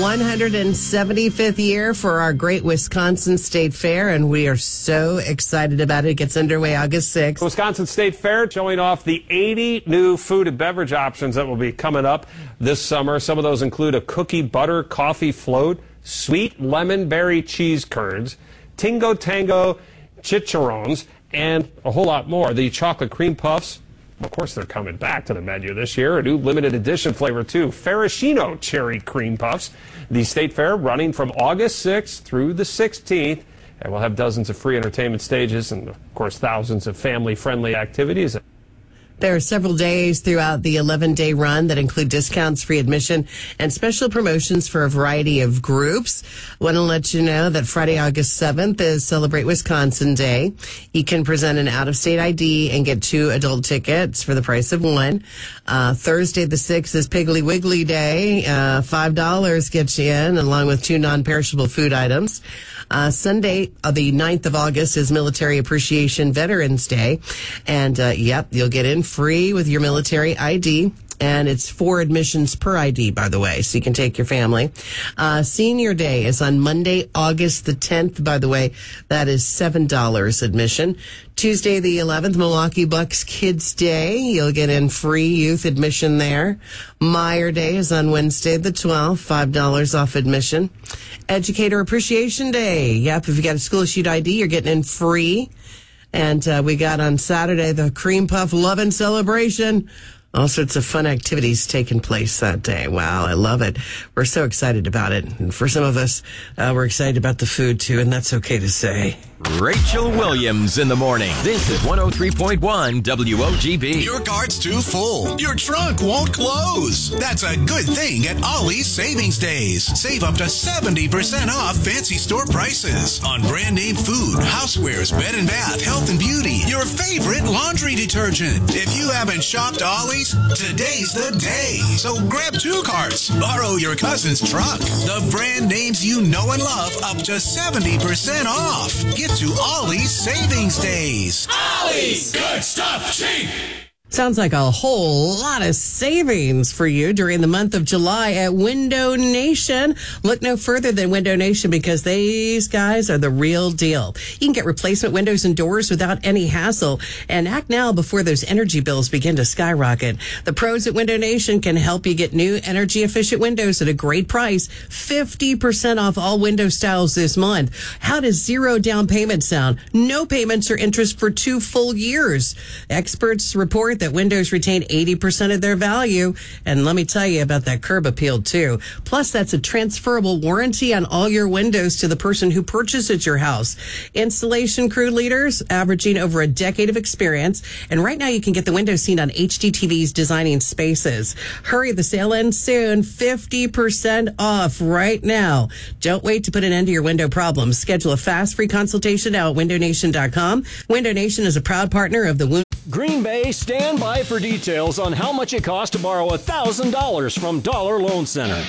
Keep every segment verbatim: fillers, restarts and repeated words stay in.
one hundred seventy-fifth year for our great Wisconsin State Fair, and we are so excited about it. It gets underway August sixth. Wisconsin State Fair showing off the eighty new food and beverage options that will be coming up this summer. Some of those include a cookie butter coffee float, sweet lemon berry cheese curds, Tingo Tango chicharrones, and a whole lot more. The chocolate cream puffs, of course, they're coming back to the menu this year. A new limited edition flavor, too, Ferragamo cherry cream puffs. The State Fair running from August sixth through the sixteenth. And we'll have dozens of free entertainment stages and, of course, thousands of family-friendly activities. There are several days throughout the eleven-day run that include discounts, free admission, and special promotions for a variety of groups. I want to let you know that Friday, August seventh is Celebrate Wisconsin Day. You can present an out-of-state I D and get two adult tickets for the price of one. Uh, Thursday, the sixth, is Piggly Wiggly Day. Uh, five dollars gets you in, along with two non-perishable food items. Uh, Sunday, uh, the ninth of August, is Military Appreciation Veterans Day. And, uh, yep, you'll get in free with your military I D. And it's four admissions per I D, by the way, so you can take your family. Uh, Senior Day is on Monday, August the tenth, by the way. That is seven dollars admission. Tuesday, the eleventh, Milwaukee Bucks Kids Day. You'll get in free youth admission there. Meyer Day is on Wednesday, the twelfth, five dollars off admission. Educator Appreciation Day. Yep, if you got a school-issued I D, you're getting in free. And uh, we got on Saturday the Cream Puff Lovin' Celebration. All sorts of fun activities taking place that day. Wow, I love it. We're so excited about it. And for some of us, uh, we're excited about the food, too, and that's okay to say. Rachel Williams in the morning. This is one oh three point one W O G B. Your cart's too full. Your trunk won't close. That's a good thing at Ollie's Savings Days. Save up to seventy percent off fancy store prices on brand name food, housewares, bed and bath, health and beauty, your favorite laundry detergent. If you haven't shopped Ollie's, today's the day. So grab two carts. Borrow your cousin's truck. The brand names you know and love up to seventy percent off. Get to Ollie's Savings Days. Ollie's, good stuff cheap. Sounds like a whole lot of savings for you during the month of July at Window Nation. Look no further than Window Nation because these guys are the real deal. You can get replacement windows and doors without any hassle and act now before those energy bills begin to skyrocket. The pros at Window Nation can help you get new energy efficient windows at a great price. fifty percent off all window styles this month. How does zero down payment sound? No payments or interest for two full years. Experts report that windows retain eighty percent of their value. And let me tell you about that curb appeal, too. Plus, that's a transferable warranty on all your windows to the person who purchases your house. Installation crew leaders averaging over a decade of experience. And right now, you can get the windows seen on H D T V's Designing Spaces. Hurry, the sale ends soon. fifty percent off right now. Don't wait to put an end to your window problems. Schedule a fast, free consultation now at window nation dot com. Window Nation is a proud partner of the Wound. Green Bay, stand by for details on how much it costs to borrow one thousand dollars from Dollar Loan Center.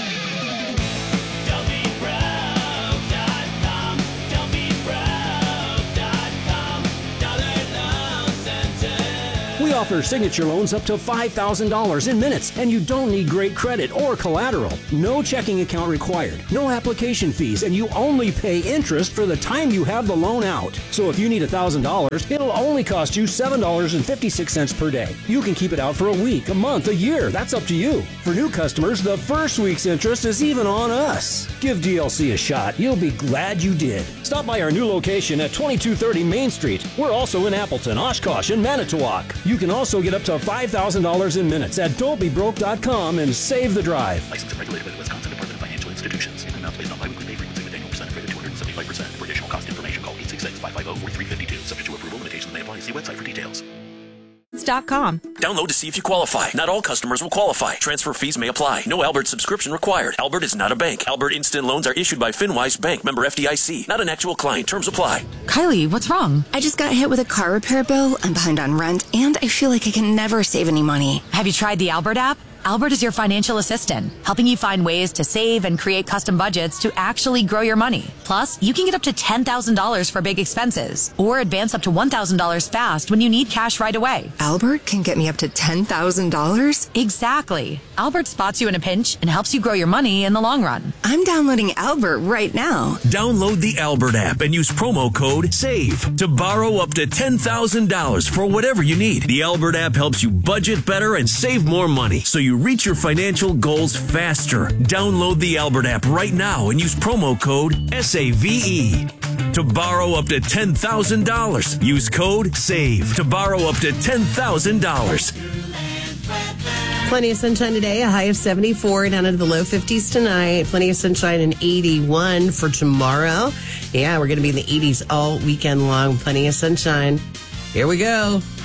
We offer signature loans up to five thousand dollars in minutes, and you don't need great credit or collateral. No checking account required, no application fees, and you only pay interest for the time you have the loan out. So if you need one thousand dollars, it'll only cost you seven dollars and fifty-six cents per day. You can keep it out for a week, a month, a year. That's up to you. For new customers, the first week's interest is even on us. Give D L C a shot. You'll be glad you did. Stop by our new location at twenty-two thirty Main Street. We're also in Appleton, Oshkosh, and Manitowoc. You can also get up to five thousand dollars in minutes at don't be broke dot com and save the drive. Licensed and regulated by the Wisconsin Department of Financial Institutions. In amounts based on biweekly pay frequency with annual percentage rate of two hundred seventy-five percent. For additional cost information, call eight six six, five five zero, four three five two. Subject to approval, limitations may apply. See website for details. .com. Download to see if you qualify. Not all customers will qualify. Transfer fees may apply. No Albert subscription required. Albert is not a bank. Albert Instant Loans are issued by FinWise Bank, member F D I C. Not an actual client. Terms apply. Kylie, what's wrong? I just got hit with a car repair bill. I'm behind on rent, and I feel like I can never save any money. Have you tried the Albert app? Albert is your financial assistant, helping you find ways to save and create custom budgets to actually grow your money. Plus, you can get up to ten thousand dollars for big expenses or advance up to one thousand dollars fast when you need cash right away. Albert can get me up to ten thousand dollars? Exactly. Albert spots you in a pinch and helps you grow your money in the long run. I'm downloading Albert right now. Download the Albert app and use promo code SAVE to borrow up to ten thousand dollars for whatever you need. The Albert app helps you budget better and save more money so you reach your financial goals faster. Download the Albert app right now and use promo code S A V E to borrow up to ten thousand dollars. Use code SAVE to borrow up to ten thousand dollars. Plenty of sunshine today, a high of seventy-four, down into the low fifties tonight. Plenty of sunshine and eighty-one for tomorrow. Yeah, we're going to be in the eighties all weekend long. Plenty of sunshine. Here we go.